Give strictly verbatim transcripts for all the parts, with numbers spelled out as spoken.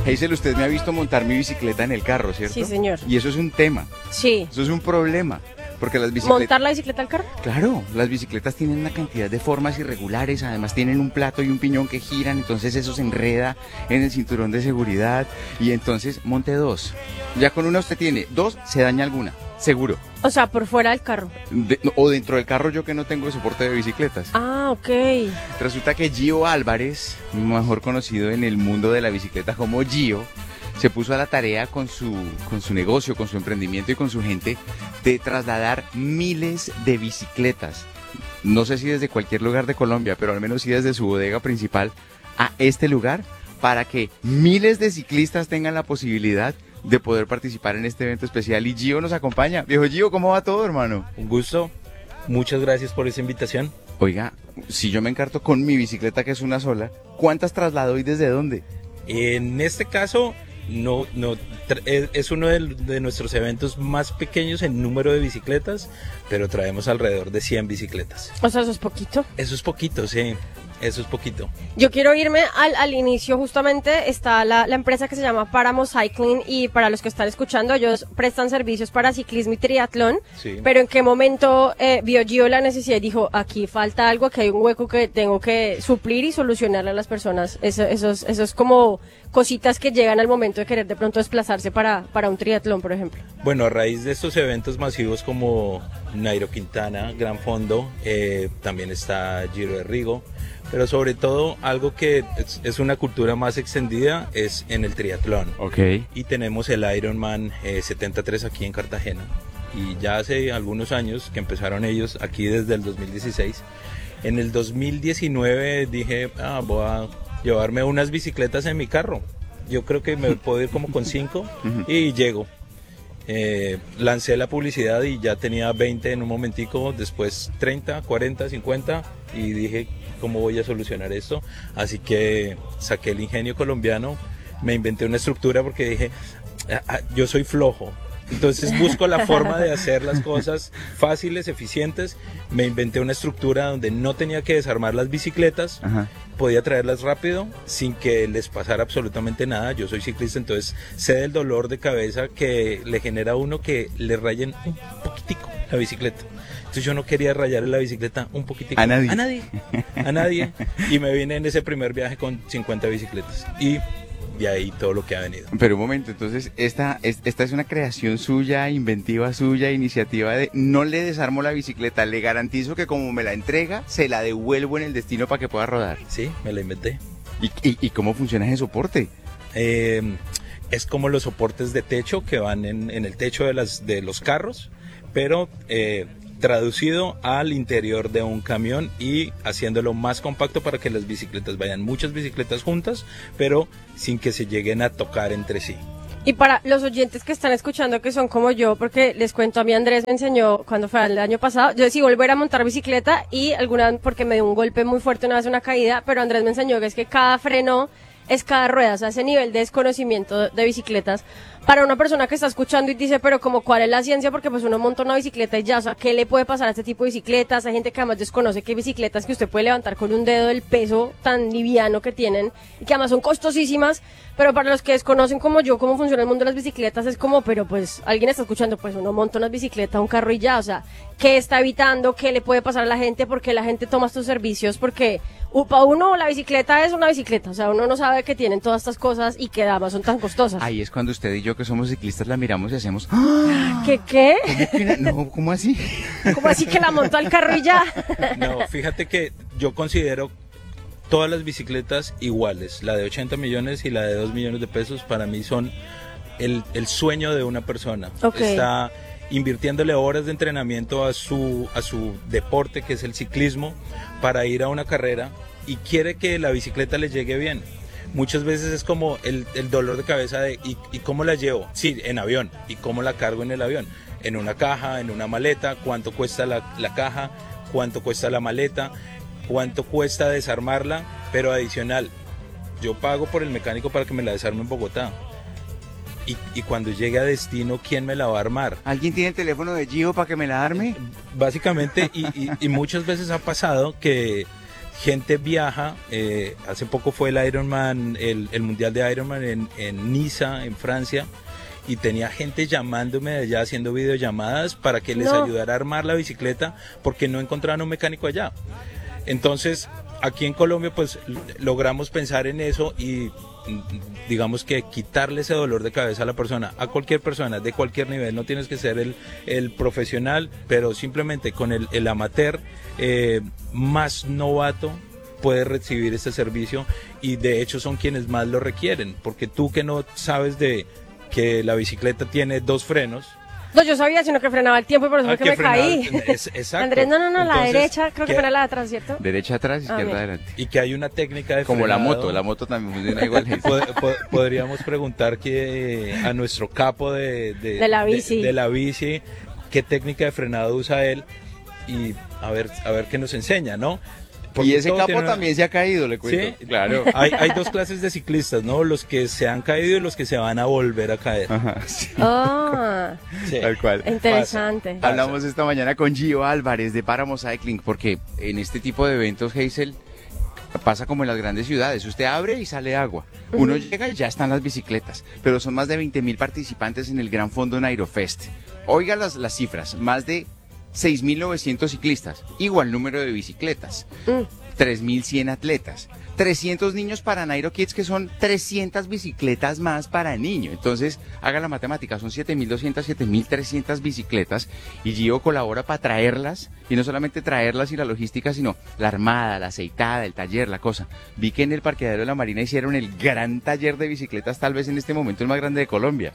Hazel, usted me ha visto montar mi bicicleta en el carro, ¿cierto? Sí, señor. Y eso es un tema. Sí. Eso es un problema. Porque las bicicletas... ¿Montar la bicicleta al carro? Claro, las bicicletas tienen una cantidad de formas irregulares, además tienen un plato y un piñón que giran, entonces eso se enreda en el cinturón de seguridad y entonces monte dos. Ya con una usted tiene, dos se daña alguna, seguro. O sea, por fuera del carro. De, o dentro del carro yo que no tengo soporte de bicicletas. Ah, ok. Resulta que Gio Álvarez, mejor conocido en el mundo de la bicicleta como Gio, se puso a la tarea con su, con su negocio, con su emprendimiento y con su gente de trasladar miles de bicicletas. No sé si desde cualquier lugar de Colombia, pero al menos sí desde su bodega principal a este lugar para que miles de ciclistas tengan la posibilidad de poder participar en este evento especial. Y Gio nos acompaña. Viejo Gio, ¿cómo va todo, hermano? Un gusto. Muchas gracias por esa invitación. Oiga, si yo me encarto con mi bicicleta que es una sola, ¿cuántas traslado y desde dónde? En este caso... No, no, es uno de, de nuestros eventos más pequeños en número de bicicletas, pero traemos alrededor de cien bicicletas. O sea, eso es poquito. Eso es poquito, sí, eso es poquito. Yo quiero irme al, al inicio, justamente está la, la empresa que se llama Páramo Cycling y para los que están escuchando, ellos prestan servicios para ciclismo y triatlón, sí. Pero ¿en qué momento eh, vio Gio la necesidad y dijo, aquí falta algo, que hay un hueco que tengo que suplir y solucionarle a las personas? Eso, esos, esos como cositas que llegan al momento de querer de pronto desplazarse para, para un triatlón, por ejemplo. Bueno, a raíz de estos eventos masivos como Nairo Quintana, Gran Fondo, eh, también está Giro de Rigo, pero sobre todo algo que es, es una cultura más extendida es en el triatlón. Okay. Y tenemos el Ironman eh, setenta y tres aquí en Cartagena. Y ya hace algunos años que empezaron ellos aquí desde el dos mil dieciséis. En el dos mil diecinueve dije, ah, voy a llevarme unas bicicletas en mi carro. Yo creo que me puedo ir como con cinco y llego. Eh, lancé la publicidad y ya tenía veinte en un momentico, después treinta, cuarenta, cincuenta y dije, ¿cómo voy a solucionar esto? Así que saqué el ingenio colombiano, me inventé una estructura porque dije, ah, ah, yo soy flojo. Entonces busco la forma de hacer las cosas fáciles, eficientes. Me inventé una estructura donde no tenía que desarmar las bicicletas. Ajá. Podía traerlas rápido sin que les pasara absolutamente nada. Yo soy ciclista, entonces sé del dolor de cabeza que le genera a uno que le rayen un poquitico la bicicleta. Entonces yo no quería rayarle la bicicleta un poquitico. A nadie. A nadie. A nadie. Y me vine en ese primer viaje con cincuenta bicicletas. Y... y ahí todo lo que ha venido. Pero un momento, entonces esta, esta es una creación suya, inventiva suya, iniciativa de no le desarmo la bicicleta, le garantizo que como me la entrega, se la devuelvo en el destino para que pueda rodar. Sí, me la inventé. ¿Y, y, y cómo funciona ese soporte? Eh, es como los soportes de techo que van en, en el techo de, las, de los carros, pero... Eh, traducido al interior de un camión y haciéndolo más compacto para que las bicicletas vayan muchas bicicletas juntas, pero sin que se lleguen a tocar entre sí. Y para los oyentes que están escuchando que son como yo, porque les cuento, a mí Andrés me enseñó cuando fue el año pasado, yo decidí volver a montar bicicleta y alguna, porque me dio un golpe muy fuerte una vez, una caída, pero Andrés me enseñó que es que cada freno es cada rueda, o sea, ese nivel de desconocimiento de bicicletas para una persona que está escuchando y dice, pero como cuál es la ciencia, porque pues uno monta una bicicleta y ya, o sea, ¿qué le puede pasar a este tipo de bicicletas? Hay gente que además desconoce que hay bicicletas que usted puede levantar con un dedo el peso tan liviano que tienen y que además son costosísimas, pero para los que desconocen como yo cómo funciona el mundo de las bicicletas es como, pero pues alguien está escuchando, pues uno monta una bicicleta, un carro y ya, o sea, ¿qué está evitando? ¿Qué le puede pasar a la gente? ¿Por qué la gente toma estos servicios? Porque para uno la bicicleta es una bicicleta, o sea, uno no sabe que tienen todas estas cosas y que además son tan costosas. Ahí es cuando usted y yo que somos ciclistas la miramos y hacemos ¡ah! ¿Qué qué? ¿Cómo que la, no, ¿cómo así? ¿Cómo así que la montó al carro y ya? No, fíjate que yo considero todas las bicicletas iguales, la de ochenta millones y la de dos millones de pesos para mí son el, el sueño de una persona. Okay. Está invirtiéndole horas de entrenamiento a su, a su deporte, que es el ciclismo, para ir a una carrera y quiere que la bicicleta le llegue bien. Muchas veces es como el, el dolor de cabeza de ¿y, ¿y cómo la llevo? Sí, en avión. ¿Y cómo la cargo en el avión? En una caja, en una maleta. ¿Cuánto cuesta la, la caja? ¿Cuánto cuesta la maleta? ¿Cuánto cuesta desarmarla? Pero adicional, yo pago por el mecánico para que me la desarme en Bogotá. Y, y cuando llegue a destino, ¿quién me la va a armar? ¿Alguien tiene el teléfono de Gio para que me la arme? Básicamente, y, y, y muchas veces ha pasado que gente viaja, eh, hace poco fue el Ironman, el, el Mundial de Ironman en, en Niza, en Francia, y tenía gente llamándome de allá, haciendo videollamadas para que les No. ayudara a armar la bicicleta porque no encontraban un mecánico allá. Entonces, aquí en Colombia pues l- logramos pensar en eso y mm, digamos que quitarle ese dolor de cabeza a la persona, a cualquier persona, de cualquier nivel. No tienes que ser el, el profesional, pero simplemente con el, el amateur eh, más novato puede recibir este servicio, y de hecho son quienes más lo requieren, porque tú que no sabes de que la bicicleta tiene dos frenos. No, yo sabía, sino que frenaba el tiempo y por eso Ah, fue que, me frenaba- caí. es- exacto. Andrés, no, no, no, la Entonces, derecha, creo que, que- fue la de atrás, ¿cierto? Derecha atrás, Ah, izquierda mira. adelante. Y que hay una técnica de Como la frenado. moto, la moto también funciona igual. Pod- pod- podríamos preguntar que a nuestro capo de, de, De la bici. de, de la bici qué técnica de frenado usa él, y a ver a ver qué nos enseña, ¿no? Porque Y ese todo capo tiene una- también se ha caído, le cuento. Sí, Claro. Hay, hay dos clases de ciclistas, ¿no? Los que se han caído y los que se van a volver a caer. Ajá, sí, Ah, Sí. tal cual. interesante. Pasa. Hablamos esta mañana con Gio Álvarez de Páramo Cycling, porque en este tipo de eventos, Hazel, pasa como en las grandes ciudades. Usted abre y sale agua. Uno llega y ya están las bicicletas. Pero son más de veinte mil participantes en el Gran Fondo Nairofest. Oiga las, las cifras, más de seis mil novecientos ciclistas, igual número de bicicletas. Mm. tres mil cien atletas, trescientos niños para Nairo Kids, que son trescientas bicicletas más para niños. Entonces, haga la matemática, son siete mil doscientas, siete mil trescientas bicicletas, y Gio colabora para traerlas, y no solamente traerlas y la logística, sino la armada, la aceitada, el taller, la cosa. Vi que en el parqueadero de la Marina hicieron el gran taller de bicicletas, tal vez en este momento el más grande de Colombia.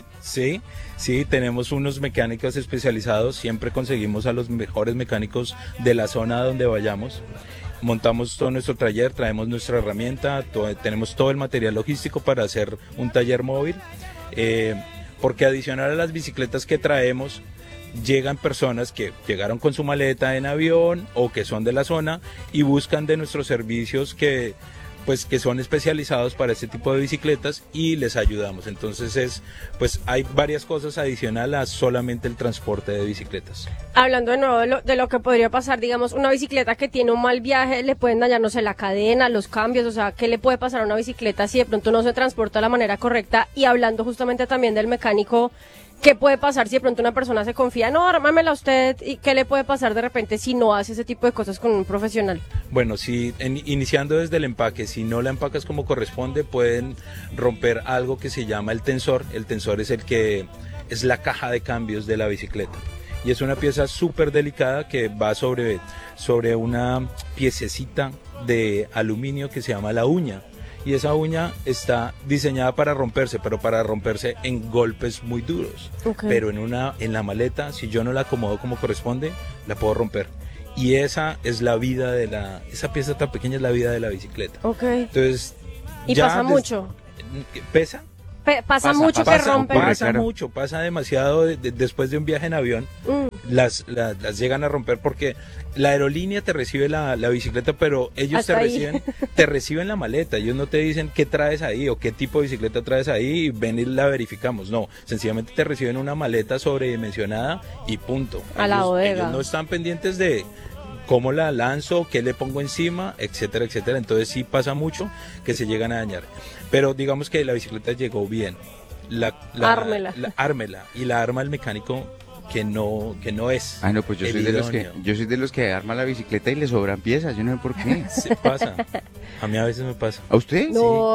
Sí, sí, tenemos unos mecánicos especializados, siempre conseguimos a los mejores mecánicos de la zona donde vayamos. Montamos todo nuestro taller, traemos nuestra herramienta, to- tenemos todo el material logístico para hacer un taller móvil, eh, porque adicional a las bicicletas que traemos, llegan personas que llegaron con su maleta en avión o que son de la zona y buscan de nuestros servicios que pues que son especializados para este tipo de bicicletas, y les ayudamos. Entonces es pues hay varias cosas adicional a solamente el transporte de bicicletas. Hablando de nuevo de lo, de lo que podría pasar, digamos, una bicicleta que tiene un mal viaje, le pueden dañar, no sé, la cadena, los cambios, o sea, ¿qué le puede pasar a una bicicleta si de pronto no se transporta de la manera correcta? Y hablando justamente también del mecánico, ¿qué puede pasar si de pronto una persona se confía? No, ármamela usted, ¿y qué le puede pasar de repente si no hace ese tipo de cosas con un profesional? Bueno, si en- iniciando desde el empaque, si no la empacas como corresponde, pueden romper algo que se llama el tensor. El tensor es el que es la caja de cambios de la bicicleta, y es una pieza súper delicada que va sobre, sobre una piececita de aluminio que se llama la uña, y esa uña está diseñada para romperse, pero para romperse en golpes muy duros. Ok. Pero en una en la maleta, si yo no la acomodo como corresponde, la puedo romper. Y esa es la vida de la esa pieza tan pequeña es la vida de la bicicleta. Ok. Entonces, ¿Y ya pasa des- mucho? ¿Pesa? Pe- pasa, Pasa, mucho pasa, que rompen. ocurre. Pasa claro. mucho, pasa demasiado de- de- después de un viaje en avión. Mm. Las, la- las llegan a romper porque la aerolínea te recibe la, la bicicleta, pero ellos te Hasta ahí. reciben, te reciben la maleta. Ellos no te dicen qué traes ahí o qué tipo de bicicleta traes ahí y ven y la verificamos. No, sencillamente te reciben una maleta sobredimensionada y punto. A la Ellos- bodega. ellos no están pendientes de cómo la lanzo, qué le pongo encima, etcétera, etcétera. Entonces sí pasa mucho que se llegan a dañar. Pero digamos que la bicicleta llegó bien. La, la- Ármela. la- ármela. Y la arma el mecánico que no, que no es. Ah, no, pues yo el soy de los que idóneo. yo soy de los que arma la bicicleta y le sobran piezas, yo no sé por qué. Se pasa. A mí a veces me pasa. ¿A usted? No.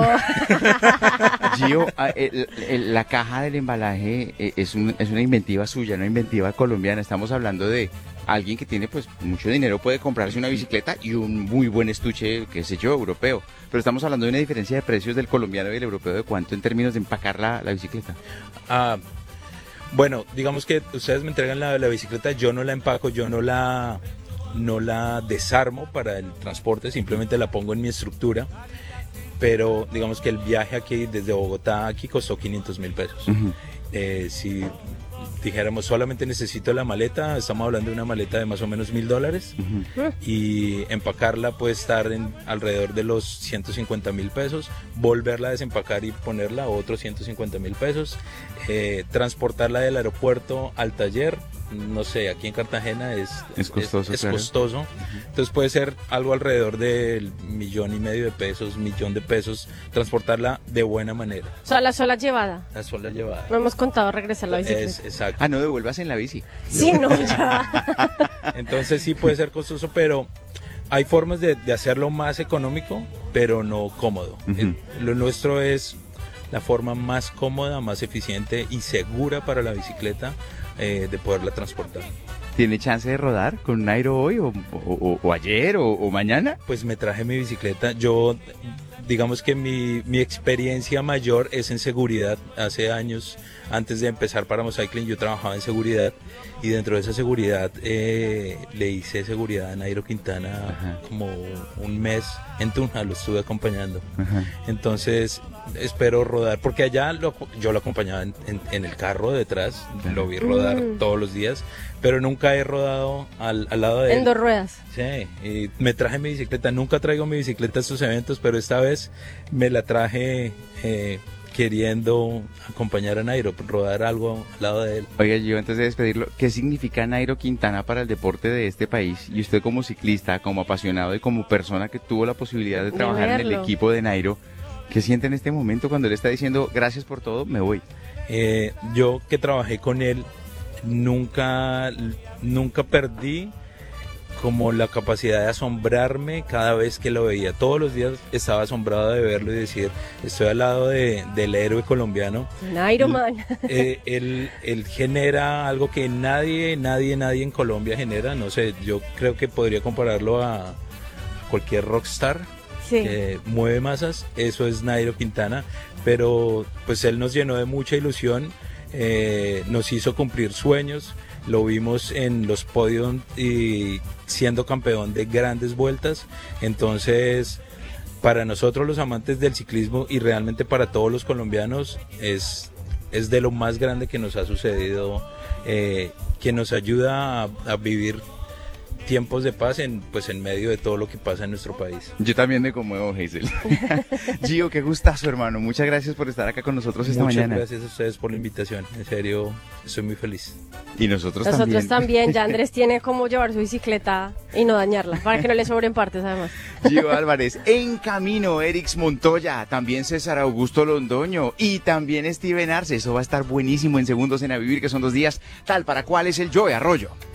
Gio, ah, el- el- la caja del embalaje eh, es, un- es una inventiva suya, una inventiva colombiana. Estamos hablando de alguien que tiene pues mucho dinero, puede comprarse una bicicleta y un muy buen estuche, qué sé yo, europeo. Pero estamos hablando de una diferencia de precios del colombiano y el europeo, ¿de cuánto en términos de empacar la, la bicicleta? Ah, bueno, digamos que ustedes me entregan la, la bicicleta, yo no la empaco, yo no la, no la desarmo para el transporte, simplemente la pongo en mi estructura. Pero digamos que el viaje aquí desde Bogotá aquí costó quinientos mil pesos. Ujú. Eh, si dijéramos solamente necesito la maleta, estamos hablando de una maleta de más o menos mil dólares. Ujú. Y empacarla puede estar en alrededor de los ciento cincuenta mil pesos, volverla a desempacar y ponerla otros ciento cincuenta mil pesos, eh, transportarla del aeropuerto al taller no sé, aquí en Cartagena es, Es costoso, es, es claro. costoso. Uh-huh. Entonces puede ser algo alrededor del millón y medio de pesos, millón de pesos, transportarla de buena manera. O sea, la sola llevada. La sola llevada. No hemos contado regresar la bicicleta. Es, exacto. Ah, no devuelvas en la bici. Sí, no, ya. Entonces sí puede ser costoso, pero hay formas de, de hacerlo más económico, pero no cómodo. Uh-huh. El, lo nuestro es la forma más cómoda, más eficiente y segura para la bicicleta eh, de poderla transportar. ¿Tiene chance de rodar con Nairo hoy o, o, o ayer o, o mañana? Pues me traje mi bicicleta. Yo, digamos que mi, mi experiencia mayor es en seguridad. Hace años, antes de empezar Páramo Cycling, yo trabajaba en seguridad y dentro de esa seguridad eh, le hice seguridad a Nairo Quintana. Ajá. Como un mes en Tunja, lo estuve acompañando. Ajá. Entonces espero rodar, porque allá lo, yo lo acompañaba en, en, en el carro detrás, ajá, lo vi rodar mm. todos los días, pero nunca he rodado al, al lado de en él. En dos ruedas. Sí, y me traje mi bicicleta, nunca traigo mi bicicleta a estos eventos, pero esta vez me la traje eh, queriendo acompañar a Nairo, rodar algo al lado de él. Oiga, yo antes de despedirlo, ¿qué significa Nairo Quintana para el deporte de este país? Y usted como ciclista, como apasionado y como persona que tuvo la posibilidad de trabajar de en el equipo de Nairo, ¿qué siente en este momento cuando él está diciendo gracias por todo, me voy? Eh, yo que trabajé con él, nunca, nunca perdí como la capacidad de asombrarme cada vez que lo veía. Todos los días estaba asombrado de verlo y decir, estoy al lado de, del héroe colombiano. Nairo Man. Eh, él, él genera algo que nadie, nadie, nadie en Colombia genera. No sé, yo creo que podría compararlo a cualquier rockstar. Sí. Que mueve masas. Eso es Nairo Quintana. Pero pues él nos llenó de mucha ilusión. Eh, nos hizo cumplir sueños. Lo vimos en los podios y siendo campeón de grandes vueltas. Entonces, para nosotros los amantes del ciclismo y realmente para todos los colombianos, es, es de lo más grande que nos ha sucedido, eh, que nos ayuda a, a vivir tiempos de paz en, pues, en medio de todo lo que pasa en nuestro país. Yo también me conmuevo, Hazel. Gio, qué gustazo, hermano. Muchas gracias por estar acá con nosotros esta Muchas mañana. Muchas gracias a ustedes por la invitación. En serio, estoy muy feliz. Y nosotros, nosotros también. Nosotros también. Ya Andrés tiene cómo llevar su bicicleta y no dañarla, para que no le sobren partes, además. Gio Álvarez, en camino, Erix Montoya, también César Augusto Londoño y también Steven Arce. Eso va a estar buenísimo en Segundos en A Vivir, que son dos días tal para cual es el Joe Arroyo.